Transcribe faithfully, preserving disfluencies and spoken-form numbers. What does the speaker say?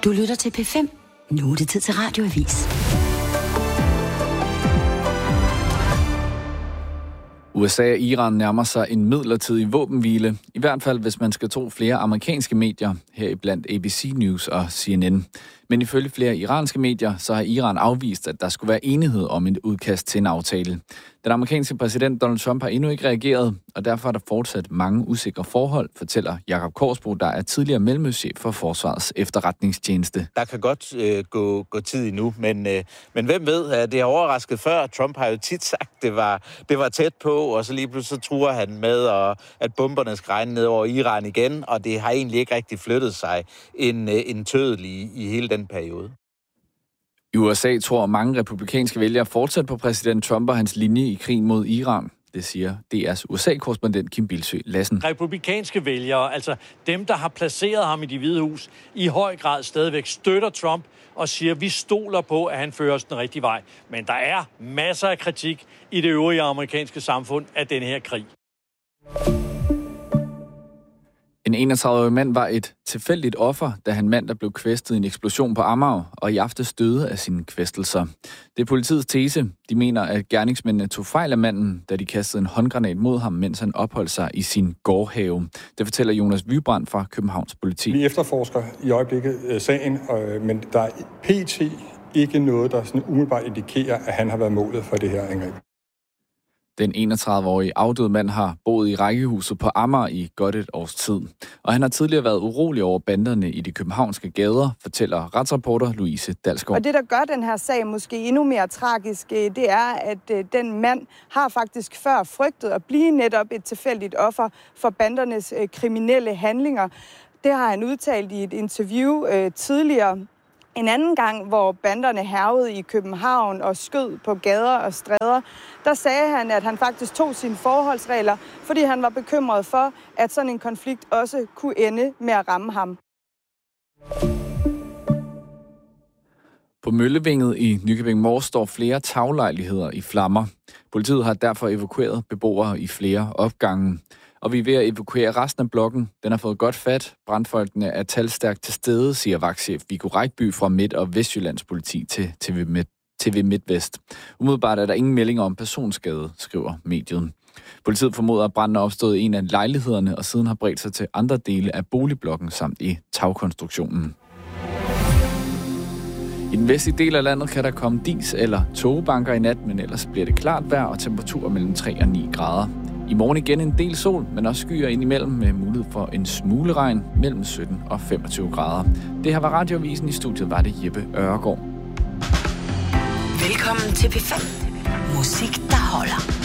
Du lytter til P fem. Nu er det tid til Radioavis. U S A og Iran nærmer sig en midlertidig våbenhvile, i hvert fald hvis man skal tro flere amerikanske medier, heriblandt A B C News og C N N. Men ifølge flere iranske medier, så har Iran afvist, at der skulle være enighed om et udkast til en aftale. Den amerikanske præsident Donald Trump har endnu ikke reageret, og derfor er der fortsat mange usikre forhold, fortæller Jakob Korsbro, der er tidligere mellemøstchef for Forsvarets efterretningstjeneste. Der kan godt øh, gå, gå tid endnu, men, øh, men hvem ved, at det har overrasket før. Trump har jo tit sagt, at det var, det var tæt på, og så lige pludselig så truer han med, at, at bomberne skal regne ned over Iran igen, og det har egentlig ikke rigtig flyttet sig en, en tødel i, i hele den periode. I U S A tror mange republikanske vælgere fortsat på præsident Trump og hans linje i krigen mod Iran. Det siger D R's U S A-korrespondent Kim Bildsøe Lassen. Republikanske vælgere, altså dem, der har placeret ham i Det Hvide Hus, i høj grad stadigvæk støtter Trump og siger, at vi stoler på, at han fører os den rigtige vej. Men der er masser af kritik i det øvrige amerikanske samfund af denne her krig. En enogtredive-årig mand var et tilfældigt offer, da han mandag blev kvæstet i en eksplosion på Amager, og i aftes døde af sine kvæstelser. Det er politiets tese. De mener, at gerningsmændene tog fejl af manden, da de kastede en håndgranat mod ham, mens han opholdt sig i sin gårdhave. Det fortæller Jonas Vybrand fra Københavns Politi. Vi efterforsker i øjeblikket øh, sagen, øh, men der er pt. Ikke noget, der sådan umiddelbart indikerer, at han har været målet for det her angreb. Den enogtredive-årige afdøde mand har boet i rækkehuset på Amager i godt et års tid. Og han har tidligere været urolig over banderne i de københavnske gader, fortæller retsreporter Louise Dalsgaard. Og det, der gør den her sag måske endnu mere tragisk, det er, at den mand har faktisk før frygtet at blive netop et tilfældigt offer for bandernes kriminelle handlinger. Det har han udtalt i et interview øh, tidligere. En anden gang, hvor banderne hærgede i København og skød på gader og stræder, der sagde han, at han faktisk tog sine forholdsregler, fordi han var bekymret for, at sådan en konflikt også kunne ende med at ramme ham. På Møllevinget i Nykøbing Mors står flere taglejligheder i flammer. Politiet har derfor evakueret beboere i flere opgange. Og vi er ved at evakuere resten af blokken. Den har fået godt fat. Brandfolkene er talstærkt til stede, siger vagtchef Viggo Rækby fra Midt- og Vestjyllands Politi til T V, Midt, T V MidtVest. Umiddelbart er der ingen meldinger om personskade, skriver mediet. Politiet formoder, at branden er opstået i en af lejlighederne, og siden har bredt sig til andre dele af boligblokken samt i tagkonstruktionen. I den vestlige del af landet kan der komme dis- eller tågebanker i nat, men ellers bliver det klart vejr og temperaturer mellem tre og ni grader. I morgen igen en del sol, men også skyer indimellem med mulighed for en smule regn mellem sytten og femogtyve grader. Det her var Radioavisen. I studiet var det Jeppe Øregård. Velkommen til P fem. Musik, der holder.